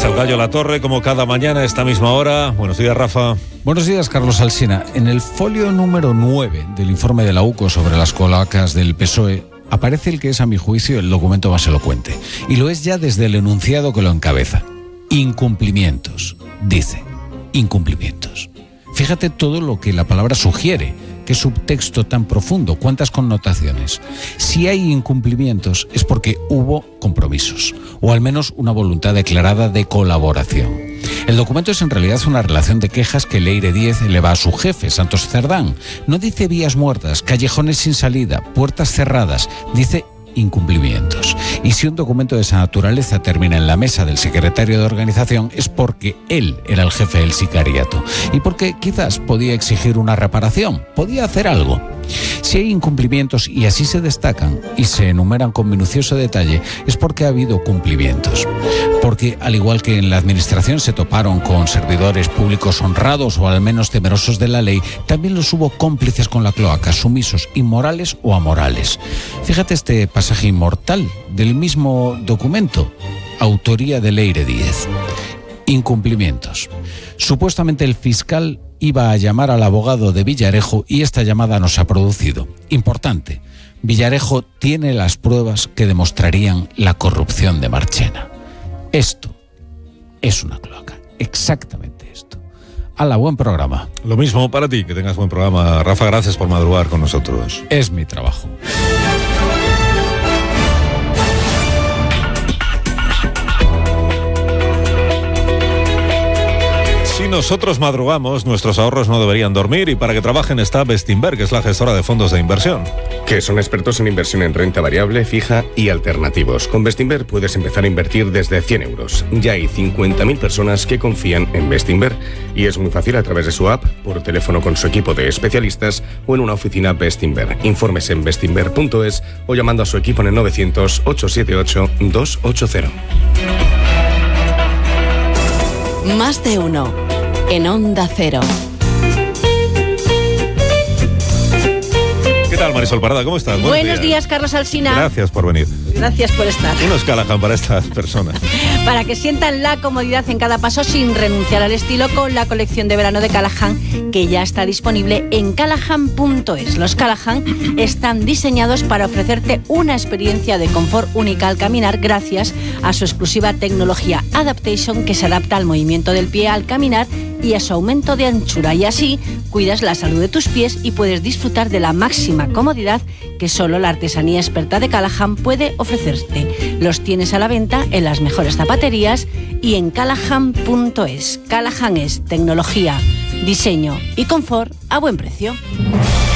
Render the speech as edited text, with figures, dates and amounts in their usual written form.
Es el Gallo Latorre, como cada mañana a esta misma hora. Buenos días, Rafa. Buenos días, Carlos Alsina. En el folio número 9 del informe de la UCO sobre las cloacas del PSOE aparece el que es, a mi juicio, el documento más elocuente. Y lo es ya desde el enunciado que lo encabeza. Incumplimientos. Dice, incumplimientos. Fíjate todo lo que la palabra sugiere. Qué subtexto tan profundo, cuántas connotaciones. Si hay incumplimientos es porque hubo compromisos, o al menos una voluntad declarada de colaboración. El documento es en realidad una relación de quejas que Leire Díez eleva a su jefe, Santos Cerdán. No dice vías muertas, callejones sin salida, puertas cerradas, dice incumplimientos. Y si un documento de esa naturaleza termina en la mesa del secretario de organización es porque él era el jefe del sicariato y porque quizás podía exigir una reparación, podía hacer algo. Si hay incumplimientos y así se destacan y se enumeran con minucioso detalle es porque ha habido cumplimientos. Porque al igual que en la administración se toparon con servidores públicos honrados o al menos temerosos de la ley, también los hubo cómplices con la cloaca, sumisos, inmorales o amorales. Fíjate este pasaje inmortal del mismo documento, autoría de Leire Díez. Incumplimientos. Supuestamente el fiscal iba a llamar al abogado de Villarejo y esta llamada no se ha producido. Importante, Villarejo tiene las pruebas que demostrarían la corrupción de Marchena. Esto es una cloaca, exactamente esto. ¡Hala, buen programa! Lo mismo para ti, que tengas buen programa. Rafa, gracias por madrugar con nosotros. Es mi trabajo. Si nosotros madrugamos, nuestros ahorros no deberían dormir y para que trabajen está Bestinver, que es la gestora de fondos de inversión. Que son expertos en inversión en renta variable, fija y alternativos. Con Bestinver puedes empezar a invertir desde 100 euros. Ya hay 50.000 personas que confían en Bestinver y es muy fácil a través de su app, por teléfono con su equipo de especialistas o en una oficina Bestinver. Informes en bestinver.es o llamando a su equipo en el 900-878-280. Más de uno en Onda Cero. ¿Qué tal, Marisol Parada? ¿Cómo estás? Buenos días, Carlos Alsina. Gracias por venir. Gracias por estar. Unos Callahan para estas personas. Para que sientan la comodidad en cada paso sin renunciar al estilo con la colección de verano de Callahan, que ya está disponible en callahan.es. Los Callahan están diseñados para ofrecerte una experiencia de confort única al caminar gracias a su exclusiva tecnología Adaptation, que se adapta al movimiento del pie al caminar y a su aumento de anchura, y así cuidas la salud de tus pies y puedes disfrutar de la máxima comodidad que solo la artesanía experta de Callahan puede ofrecerte. Los tienes a la venta en las mejores zapaterías y en callahan.es. Callahan es tecnología, diseño y confort a buen precio.